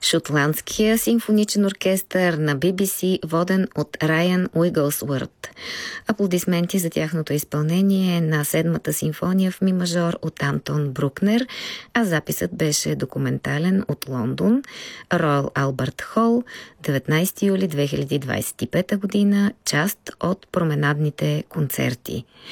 шотландския симфоничен оркестър на BBC, воден от Райан Уигълсворт. Аплодисменти за тяхното изпълнение на седмата симфония в ми мажор от Антон Брукнер, а записът беше документален от Лондон, Роял Албърт Хол, 19 юли 2025 година, част от променадните концерти.